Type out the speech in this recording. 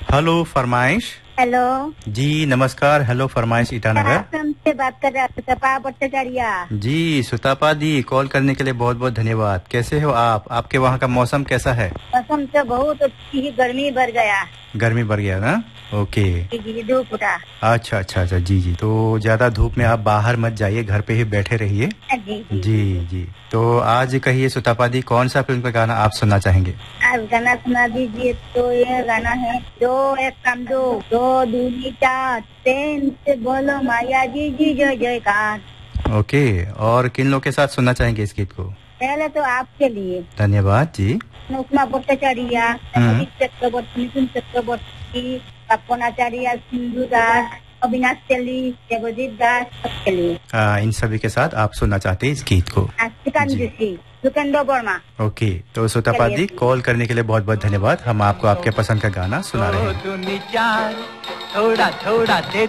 Hello फरमाइश। Hello जी नमस्कार। Hello फरमाइश ईटानगर आश्रम से बात कर रहा हूँ, सुतपा भट्टाचार्य। जी सुतापा दी, कॉल करने के लिए बहुत बहुत धन्यवाद। कैसे हो आप? आपके वहाँ का मौसम कैसा है? मौसम तो बहुत अच्छी ही, गर्मी बढ़ गया। गर्मी बढ़ गया ना? ओके। जी धूप उठा। अच्छा अच्छा अच्छा। जी जी, तो ज्यादा धूप में आप बाहर मत जाइए, घर पे ही बैठे रहिए। जी जी जी। तो आज कहिए सुतापा दी, कौन सा फिल्म का गाना आप सुनना चाहेंगे? आप गाना सुना दीजिए। तो ये गाना है, दो एक काम दो दूनी चार, प्रेम से बोलो माया जी जी जय जयकार। ओके। और किन लोग के साथ सुनना चाहेंगे इस गीत को? पहले तो आपके लिए धन्यवाद जी। उपमा भट्टाचार्य, हम्म। चक्रवर्ती, मिथुन चक्रवर्ती, पप्पनाचार्य, सिंधु दास, अविनाश चली, देवजीत दास, सबके लिए। इन सभी के साथ आप सुनना चाहते हैं इस गीत को? श्रीकांत जोशी, सुकेंद्र वर्मा। ओके। तो सुतापा दी, कॉल करने के लिए बहुत बहुत धन्यवाद। हम आपको आपके पसंद का गाना सुना रहे हैं। थोड़ा थोड़ा दे